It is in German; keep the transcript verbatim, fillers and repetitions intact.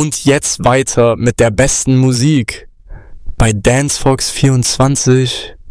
Und jetzt weiter mit der besten Musik bei Dancefox vierundzwanzig.